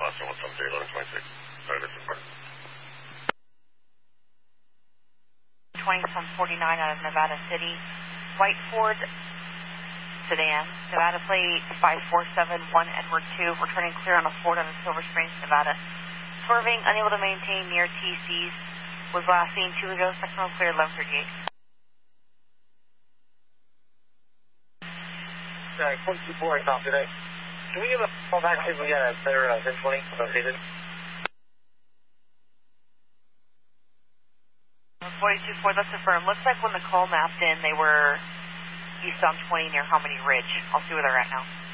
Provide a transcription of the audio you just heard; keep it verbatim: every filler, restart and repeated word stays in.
Austin, one seven three, eleven twenty-six. Sorry, this is Mark. twenty from forty-nine out of Nevada City. White Ford sedan, Nevada plate five four seven one Edward two, returning clear on a Ford out of Silver Springs, Nevada. Swerving, unable to maintain near T Cs. Was last seen two ago, sectional clear eleven thirty-eight. Alright, one two four, I copy that. Can we give a call back if we got a better uh, ten twenty associated? forty-two four, let's confirm. Looks like when the call mapped in, they were east on twenty near Hominy Ridge. I'll see where they're at now.